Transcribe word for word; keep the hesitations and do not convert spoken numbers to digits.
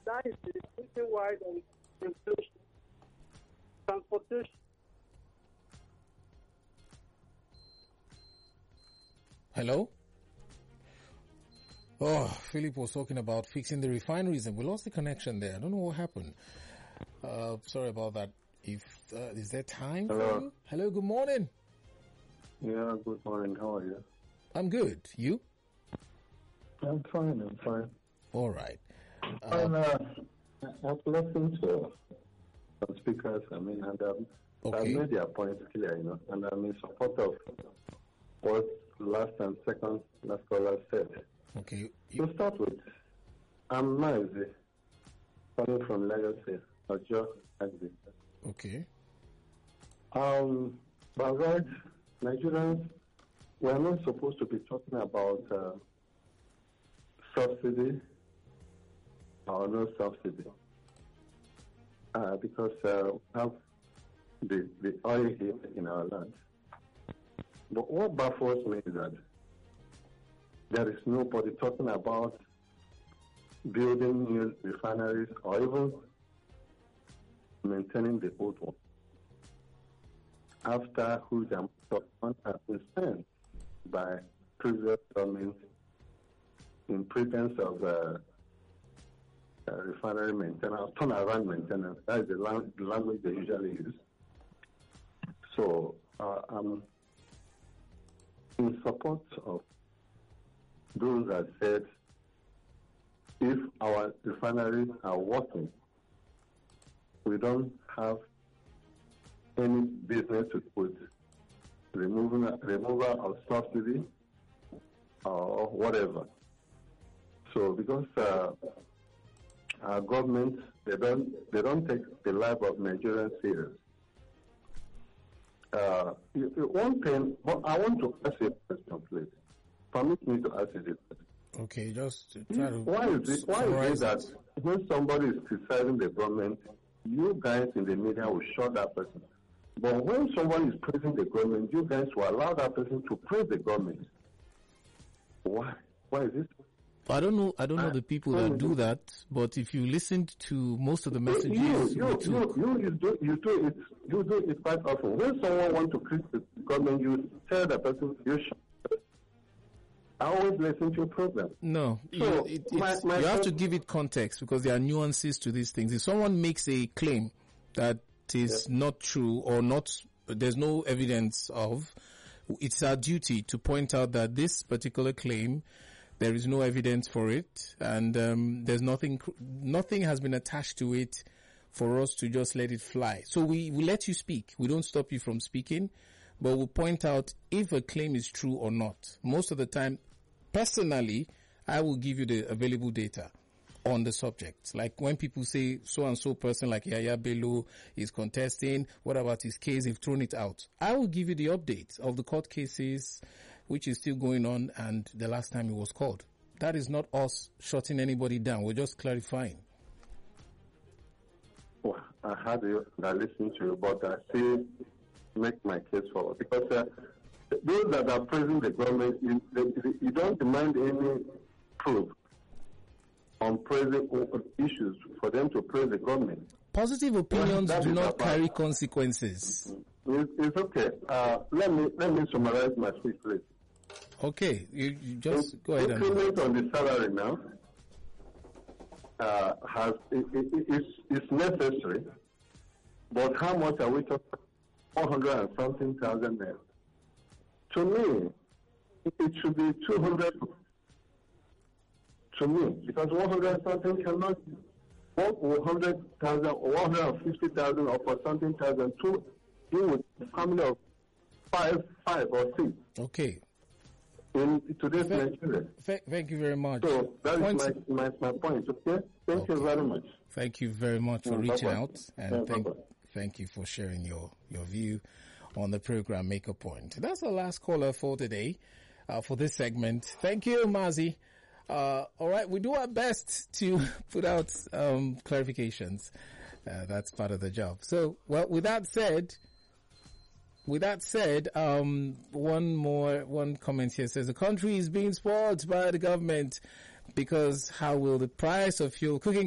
That is the reason why there is inflation. Transportation. Hello? Oh, Philip was talking about fixing the refineries and we lost the connection there. I don't know what happened. Uh, sorry about that. If uh, is there time Hello. for you? Hello, good morning. Yeah, good morning. How are you? I'm good. You? I'm fine. I'm fine. All right. And Uh, uh, I've listened to some speakers. I mean, and um, I've okay. made their points clear, you know, and I'm in support of what last and second last caller said. Okay. You, To start with, I'm Mazi, coming from Lagos State, Ojo, Agri. okay. Um, but right, Nigerians, we are not supposed to be talking about uh, subsidy or no subsidy, uh, because uh, we have the, the oil here in our land. But what baffles me is that there is nobody talking about building new refineries or even maintaining the old one, after huge amount of money has been spent by previous governments in pretense of uh, uh, refinery maintenance, turnaround maintenance. That is the, lang- the language they usually use. So uh, I'm in support of those that said if our refineries are working, we don't have any business to put removing removal of subsidy or whatever. So because uh, our government they don't they don't take the life of Nigerians serious. Uh, one thing, but I want to ask you a question, please. Permit me to ask you this question. Okay, just to try to Why is it, why is it that when somebody is criticizing the government, you guys in the media will shut that person? But when someone is praising the government, you guys will allow that person to praise the government. Why? Why is this? I don't know. I don't know the people that do that. But if you listened to most of the messages, you, you, we you, took, you, you, do, you do it. You do it quite often. When someone wants to criticize the government, you tell the person you shut. I always listen to your program. No, So, you, it, it's, my- my you have to first- give it context because there are nuances to these things. If someone makes a claim that is not true or not, there's no evidence of, it's our duty to point out that this particular claim, there is no evidence for it, and um, there's nothing, nothing has been attached to it for us to just let it fly. So we, we let you speak. We don't stop you from speaking, but we'll point out if a claim is true or not. Most of the time, personally, I will give you the available data on the subject. Like when people say so and so person like Yaya Bello is contesting, what about his case? They've thrown it out. I will give you the update of the court cases, which is still going on, and the last time it was called. That is not us shutting anybody down. We're just clarifying. Well, I had you, I listened to you, but I still make my case forward because uh, those that are praising the government, you, they, you don't demand any proof on praising issues for them to praise the government. Positive opinions Well, that do is not about- carry consequences. It's, it's okay. Uh, let me let me summarize my speech, please. Okay, you, you just go ahead and do Increment it. on the salary now uh, has it, it, it's, it's necessary, but how much are we talking? Four hundred and something thousand naira. To me, it should be two hundred. To me, because one hundred something cannot, one hundred thousand or one hundred fifty thousand or for something thousand to deal with a family of five, five or six Okay. in today's Thank, Nigeria. th- thank you very much. So that Point- is my, my, my point. Okay? Thank you Okay. very much. Thank you very much for Mm, reaching bye-bye. out, and Yeah, thank bye-bye. thank you for sharing your your view on the program. Make a point. That's the last caller for today, uh, for this segment. Thank you, Mazi. Uh, all right, we do our best to put out um, clarifications. Uh, that's part of the job. So, well, with that said. With that said, um, one more, one comment here says the country is being spoiled by the government because how will the price of fuel, cooking